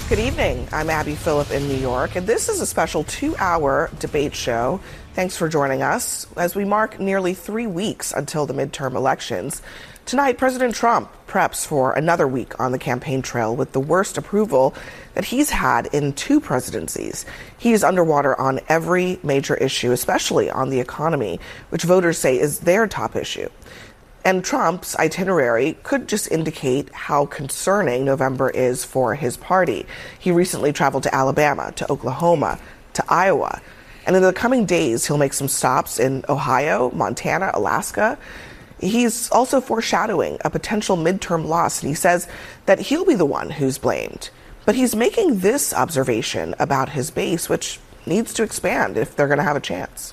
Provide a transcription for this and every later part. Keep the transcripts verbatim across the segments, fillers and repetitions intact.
Good evening. I'm Abby Phillip in New York, and this is a special two-hour debate show. Thanks for joining us as we mark nearly three weeks until the midterm elections. Tonight, President Trump preps for another week on the campaign trail with the worst approval that he's had in two presidencies. He is underwater on every major issue, especially on the economy, which voters say is their top issue. And Trump's itinerary could just indicate how concerning November is for his party. He recently traveled to Alabama, to Oklahoma, to Iowa. And in the coming days, he'll make some stops in Ohio, Montana, Alaska. He's also foreshadowing a potential midterm loss, and he says that he'll be the one who's blamed. But he's making this observation about his base, which needs to expand if they're going to have a chance.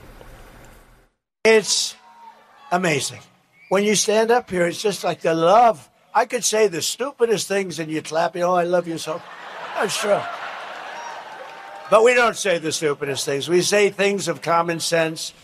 It's amazing. When you stand up here, it's just like the love. I could say the stupidest things and you clap, you know, I love you so. That's true. But we don't say the stupidest things. We say things of common sense.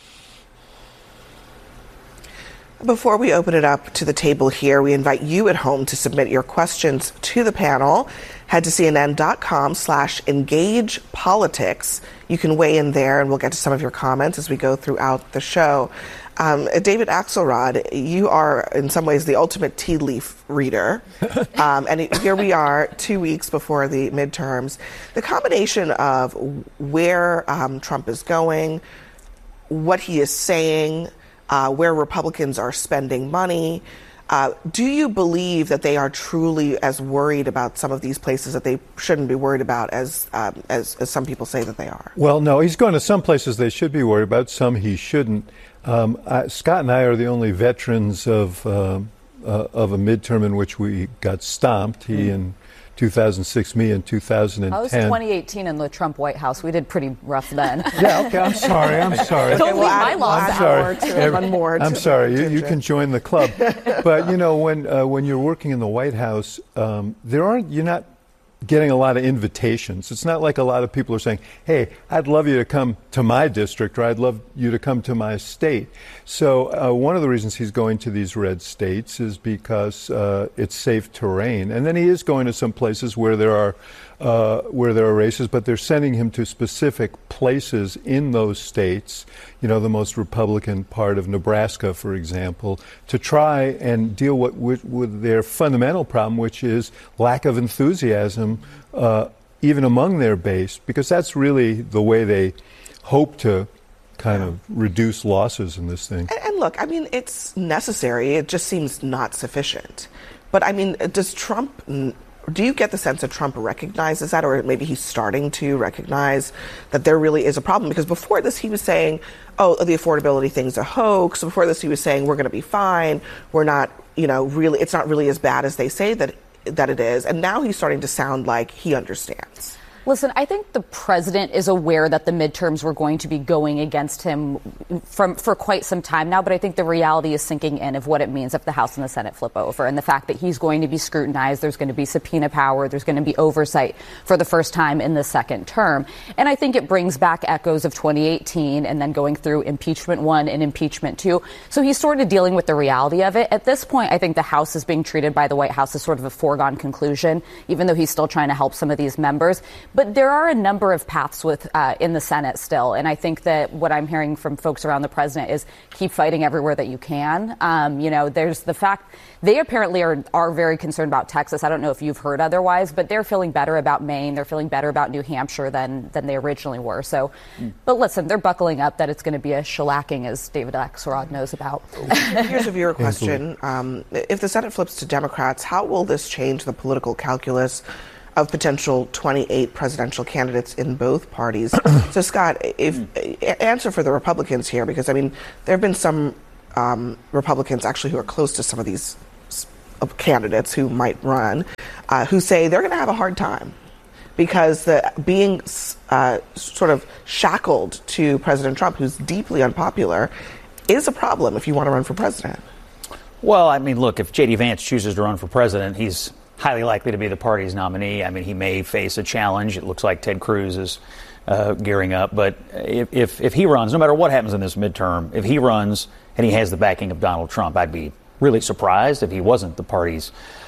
Before we open it up to the table here, we invite you at home to submit your questions to the panel. Head to cnn.com slash engage politics. You can weigh in there, and we'll get to some of your comments as we go throughout the show. Um, David Axelrod, you are in some ways the ultimate tea leaf reader. Um, and it, here we are two weeks before the midterms. The combination of where um, Trump is going, what he is saying, uh, where Republicans are spending money, uh, do you believe that they are truly as worried about some of these places that they shouldn't be worried about as, um, as, as some people say that they are? Well, no, he's going to some places they should be worried about, some he shouldn't. Um, I, Scott and I are the only veterans of uh, uh, of a midterm in which we got stomped. He mm. in two thousand six, me in two thousand ten. I was twenty eighteen in the Trump White House. We did pretty rough then. Yeah, okay, I'm sorry, I'm sorry. Don't okay, leave my loss out to one more. I'm sorry, you, you can join the club. But, you know, when uh, when you're working in the White House, um, there aren't, you're not getting a lot of invitations. It's not like a lot of people are saying, hey, I'd love you to come to my district, or I'd love you to come to my state. So uh, one of the reasons he's going to these red states is because uh, it's safe terrain. And then he is going to some places where there are uh, where there are races, but they're sending him to specific places in those states, you know, the most Republican part of Nebraska, for example, to try and deal with, with, with their fundamental problem, which is lack of enthusiasm uh, even among their base, because that's really the way they hope to kind of reduce losses in this thing. And, and look, I mean, it's necessary. It just seems not sufficient. But, I mean, does Trump... Do you get the sense that Trump recognizes that, or maybe he's starting to recognize that there really is a problem? Because before this, he was saying, oh, the affordability thing's a hoax. Before this, he was saying, we're going to be fine. We're not, you know, really, it's not really as bad as they say that that it is. And now he's starting to sound like he understands. Listen, I think the president is aware that the midterms were going to be going against him from for quite some time now, but I think the reality is sinking in of what it means if the House and the Senate flip over, and the fact that he's going to be scrutinized, there's going to be subpoena power, there's going to be oversight for the first time in the second term. And I think it brings back echoes of twenty eighteen and then going through impeachment one and impeachment two. So he's sort of dealing with the reality of it. At this point, I think the House is being treated by the White House as sort of a foregone conclusion, even though he's still trying to help some of these members. But there are a number of paths with uh, in the Senate still. And I think that what I'm hearing from folks around the president is keep fighting everywhere that you can. Um, you know, there's the fact they apparently are, are very concerned about Texas. I don't know if you've heard otherwise, but they're feeling better about Maine. They're feeling better about New Hampshire than than they originally were. So, mm. But listen, they're buckling up that it's going to be a shellacking, as David Axelrod knows about. Here's a viewer question. Um, if the Senate flips to Democrats, how will this change the political calculus of potential twenty-eight presidential candidates in both parties? So, Scott, if answer for the Republicans here, because, I mean, there have been some um, Republicans actually who are close to some of these candidates who might run, uh, who say they're going to have a hard time because the being uh, sort of shackled to President Trump, who's deeply unpopular, is a problem if you want to run for president. Well, I mean, look, if J D. Vance chooses to run for president, he's highly likely to be the party's nominee. I mean, he may face a challenge. It looks like Ted Cruz is uh, gearing up. But if, if if he runs, no matter what happens in this midterm, if he runs and he has the backing of Donald Trump, I'd be really surprised if he wasn't the party's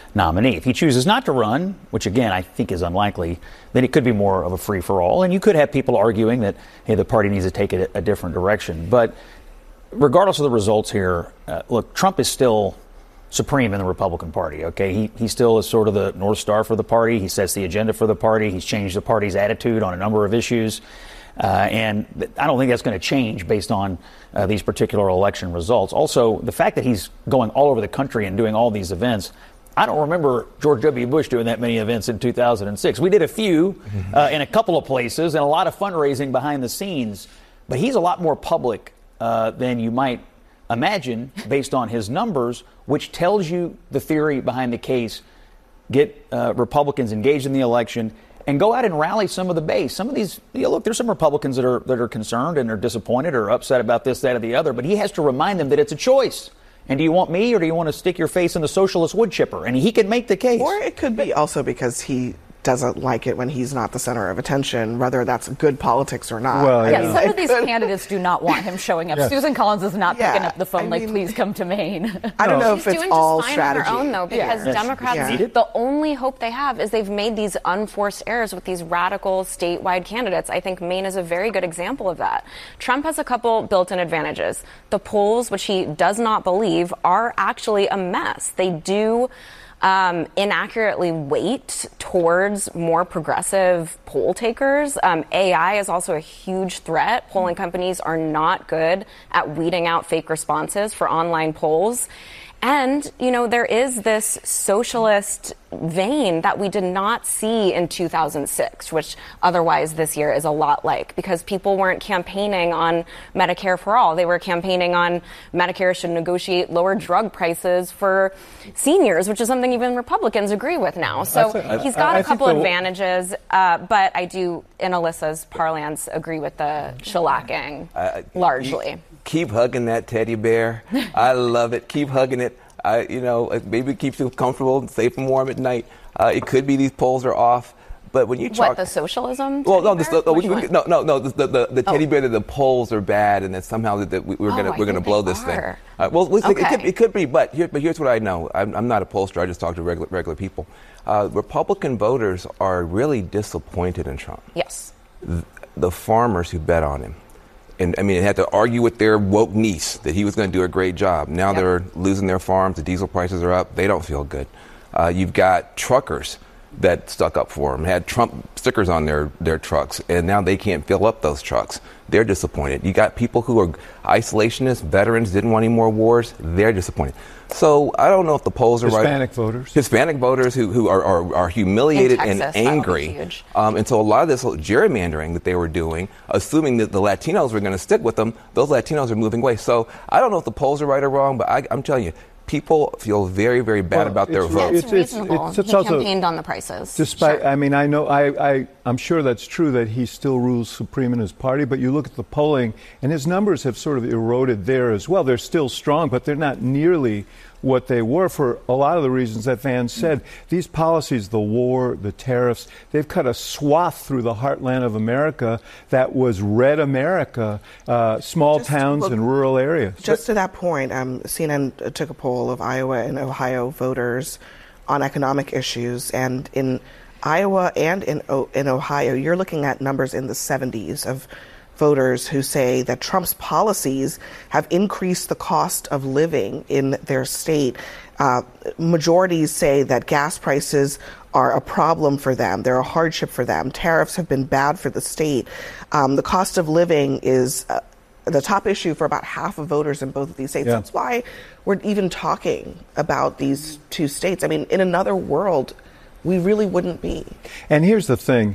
nominee. If he chooses not to run, which again I think is unlikely, then it could be more of a free-for-all. And you could have people arguing that, hey, the party needs to take it a different direction. But regardless of the results here, uh, look, Trump is still supreme in the Republican Party, okay? He he still is sort of the North Star for the party. He sets the agenda for the party. He's changed the party's attitude on a number of issues. Uh, and I don't think that's going to change based on uh, these particular election results. Also, the fact that he's going all over the country and doing all these events, I don't remember George W. Bush doing that many events in two thousand six. We did a few uh, in a couple of places and a lot of fundraising behind the scenes. But he's a lot more public uh, than you might imagine based on his numbers, which tells you the theory behind the case. Get uh, Republicans engaged in the election and go out and rally some of the base. Some of these, you know, look, there's some Republicans that are that are concerned and are disappointed or upset about this, that, or the other. But he has to remind them that it's a choice. And do you want me or do you want to stick your face in the socialist wood chipper? And he can make the case. Or it could be also because he doesn't like it when he's not the center of attention, whether that's good politics or not. Well, yeah, yeah. some of these candidates do not want him showing up. Yes. Susan Collins is not Yeah, picking up the phone I like, mean- please come to Maine. I don't know She's if it's doing all just fine strategy. on her own, though, because Yeah. Democrats, Yeah. the only hope they have is they've made these unforced errors with these radical statewide candidates. I think Maine is a very good example of that. Trump has a couple built-in advantages. The polls, which he does not believe, are actually a mess. They do Um, inaccurately weight towards more progressive poll takers. Um, A I is also a huge threat. Polling companies are not good at weeding out fake responses for online polls. And, you know, there is this socialist vein that we did not see in two thousand six, which otherwise this year is a lot like, because people weren't campaigning on Medicare for all. They were campaigning on Medicare should negotiate lower drug prices for seniors, which is something even Republicans agree with now. So I think- he's got I- I a couple think the- advantages, uh, but I do, in Alyssa's parlance, agree with the shellacking Uh, largely. you Keep hugging that teddy bear. I love it. Keep hugging it. I, you know, it maybe it keeps you comfortable and safe and warm at night. Uh, it could be these polls are off, but when you talk, What, the socialism? well, no, teddy this, bear? no, Which we- one? no, no, no, the, the, the teddy Oh. bear that the polls are bad, and that somehow that, that we, we're Oh, gonna I we're gonna think blow they this thing. are. Uh, well, listen, it, Okay. could, it could be, but here, but here's what I know. I'm, I'm not a pollster. I just talk to regular regular people. Uh, Republican voters are really disappointed in Trump. Yes. The farmers who bet on him. And I mean, they had to argue with their woke niece that he was going to do a great job. Now Yep. they're losing their farms. The diesel prices are up. They don't feel good. Uh, you've got truckers that stuck up for him, had Trump stickers on their, their trucks, and now they can't fill up those trucks. They're disappointed. You got people who are isolationists, veterans, didn't want any more wars. They're disappointed. So I don't know if the polls are right. Hispanic voters. Hispanic voters who, who are, are, are humiliated In Texas, and that would be angry. huge. Um, and so a lot of this gerrymandering that they were doing, assuming that the Latinos were going to stick with them, those Latinos are moving away. So I don't know if the polls are right or wrong, but I, I'm telling you, people feel very, very bad Well, about their it's- vote. It's, It's- it's- reasonable. it's- it's he also- campaigned on the prices. Despite, Sure. I mean, I know, I, I, I'm sure that's true that he still rules supreme in his party, but you look at the polling, and his numbers have sort of eroded there as well. They're still strong, but they're not nearly what they were for a lot of the reasons that Van said. These policies, the war, the tariffs, they've cut a swath through the heartland of America that was red America, uh, small Just towns look- and rural areas. Just to that point, um, C N N took a poll of Iowa and Ohio voters on economic issues, and in Iowa and in o- in Ohio, you're looking at numbers in the seventies of voters who say that Trump's policies have increased the cost of living in their state. Uh, majorities say that gas prices are a problem for them. They're a hardship for them. Tariffs have been bad for the state. Um, the cost of living is uh, the top issue for about half of voters in both of these states. Yeah. That's why we're even talking about these two states. I mean, in another world, we really wouldn't be. And here's the thing.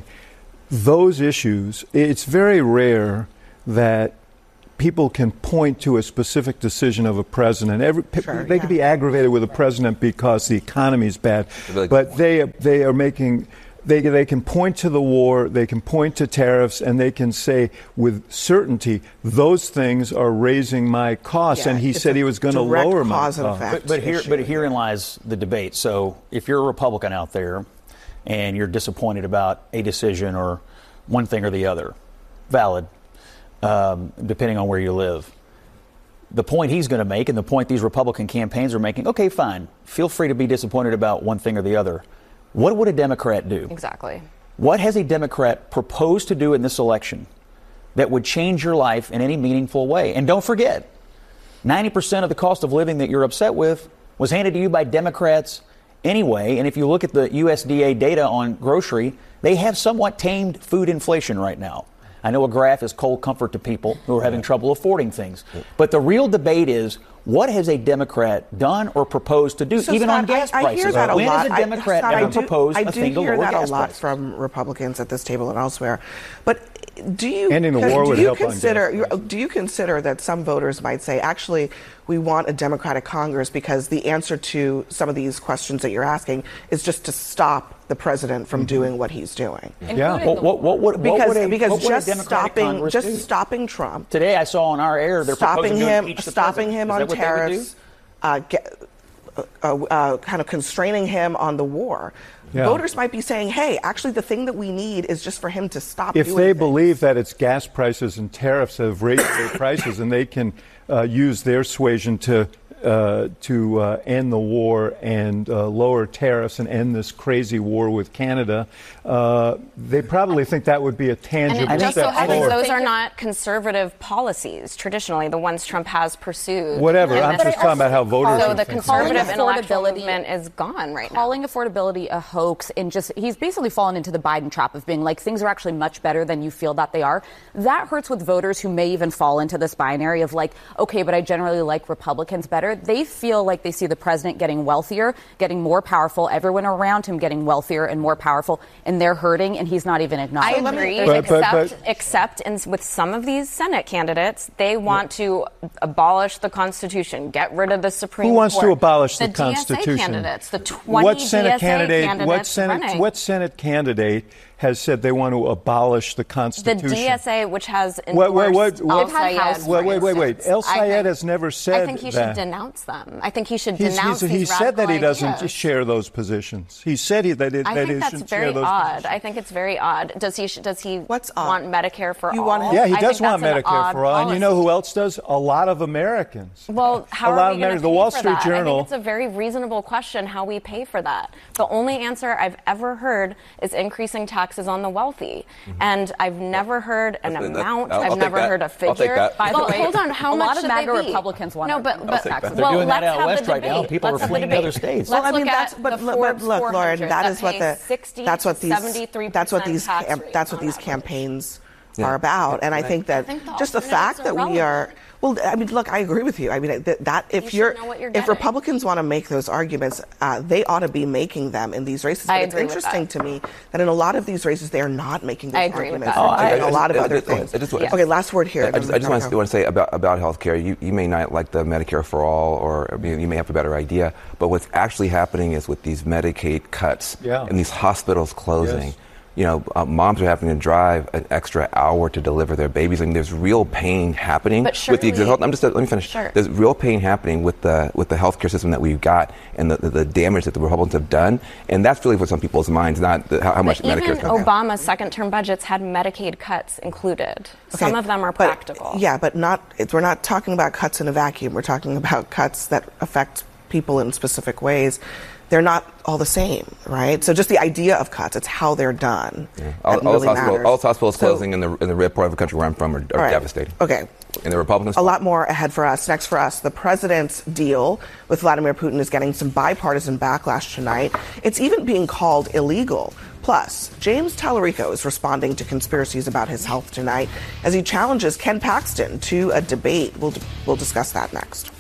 Those issues, it's very rare that people can point to a specific decision of a president. Every, Sure, they yeah. could be aggravated with a president because the economy is bad, Really good but point. they they are making. They, they can point to the war, they can point to tariffs, and they can say with certainty, those things are raising my costs. Yeah, and he it's said a he was going to direct lower my cause and costs. effect. But, but here, issue. but herein lies the debate. So, if you're a Republican out there and you're disappointed about a decision or one thing or the other, valid, um, depending on where you live. the point he's going to make and the point these Republican campaigns are making, okay, fine. Feel free to be disappointed about one thing or the other. What would a Democrat do? Exactly. What has a Democrat proposed to do in this election that would change your life in any meaningful way? And don't forget, ninety percent of the cost of living that you're upset with was handed to you by Democrats anyway. And if you look at the U S D A data on grocery, they have somewhat tamed food inflation right now. I know a graph is cold comfort to people who are having trouble affording things. But the real debate is, what has a Democrat done or proposed to do, so even Scott, on gas I, I prices? hear that a when lot. has a Democrat I, Scott, ever I do, proposed I a do thing to hear lower that gas a lot prices? from Republicans at this table and elsewhere. But do you Ending the war do would you help on consider gas prices. do you consider that some voters might say, actually, we want a Democratic Congress because the answer to some of these questions that you're asking is just to stop the president from mm-hmm. doing what he's doing? Yeah. What, what, what, what, because what would a, because what would just a Democratic stopping Congress just do? stopping Trump Today I saw on our air they're stopping proposing to him impeach the stopping president. him Is on that what they would do? tariffs. Uh, get, uh, uh, kind of constraining him on the war. Yeah. Voters might be saying, hey, actually the thing that we need is just for him to stop If doing they things. believe that it's gas prices and tariffs that have raised their prices and they can uh, use their suasion to uh, to uh, end the war and uh, lower tariffs and end this crazy war with Canada, uh, they probably think that would be a tangible and it just so step happens forward. those are not conservative policies, traditionally, the ones Trump has pursued. Whatever. And I'm this just is- talking about how voters So are the thinking. conservative Calling intellectual affordability- movement is gone right now. Calling affordability a hoax and just, he's basically fallen into the Biden trap of being like, things are actually much better than you feel that they are. That hurts with voters who may even fall into this binary of like, okay, but I generally like Republicans better. They feel like they see the president getting wealthier, getting more powerful, everyone around him getting wealthier and more powerful, and they're hurting, and he's not even I acknowledging. agree, But- but- except, but- except in, with some of these Senate candidates, they want to abolish the Constitution, get rid of the Supreme Who wants Court. to abolish the, the D S A Constitution? candidates, the twenty what Senate D S A candidate? candidates What Senate? running. What Senate candidate has said they want to abolish the The Constitution? D S A, which has What- what- endorsed what- El They've had Sayed, House- for Wait, wait, wait, wait. instance. El I Sayed think- has never said I think he that. should denounce them. I think he should He's, denounce he's, these he said that he radical doesn't ideas. share those positions. He said he, that, it, I that think he that's shouldn't very share those odd. positions. I think it's very odd. Does he? Does he What's odd? want Medicare for You all? want him- Yeah, he I does think want that's an Medicare odd for all. And you know policy. who else does? A lot of Americans. Well, how a are lot we of going Americans. to The pay Wall for Street that? I Journal. think it's a very reasonable question how we pay for that. The only answer I've ever heard is increasing taxes on the wealthy, Mm-hmm. and I've never heard an That's- that- amount. I'll- I'll I've take never that. heard a I'll figure. take that. By the well, way, hold on. How a much lot of should MAGA they be? Republicans want no, to but raise but taxes. They're well, doing that let's out have west the right now. debate. People are Let's have the fleeing to other debate. states. Let's Well, I mean, look that's at but, the but Forbes look, Lauren, four hundred that is what pay the sixty that's what to these seventy-three that's what these tax cam- rates that's what on these average. campaigns Yeah. are about. And I think that think the just the fact that alternatives we are are well, I mean, look, I agree with you. I mean, that, that if You should you're know what you're if getting. Republicans want to make those arguments, uh, they ought to be making them in these races. But I it's agree with interesting that. to me that in a lot of these races, they are not making those I agree with arguments. that. They're Oh, doing I- a lot of I- I other just- I things. just- I just- Okay, last word here. I just, I just want, to, want to say about, about health care, you, you may not like the Medicare for all, or I mean, you may have a better idea, but what's actually happening is with these Medicaid cuts Yeah. and these hospitals closing, Yes. you know, uh, moms are having to drive an extra hour to deliver their babies. I mean, there's real pain happening But with the. surely- Hold, I'm just let me finish. Sure. There's real pain happening with the with the healthcare system that we've got and the, the, the damage that the Republicans have done, and that's really what's on people's minds, not the, how, how much But Medicare even is going to Obama's second-term budgets had Medicaid cuts included. Some Okay, of them are but- practical. Yeah, but not. It's, we're not talking about cuts in a vacuum. We're talking about cuts that affect people in specific ways. They're not all the same, right? So just the idea of cuts, it's how they're done. Yeah. All, that all, really those hospitals, matters. all those hospitals So- closing in the in the red part of the country where I'm from are, are All right. devastating. Okay. And the Republicans. A lot more ahead for us. Next for us, the president's deal with Vladimir Putin is getting some bipartisan backlash tonight. It's even being called illegal. Plus, James Tallarico is responding to conspiracies about his health tonight as he challenges Ken Paxton to a debate. We'll, we'll discuss that next.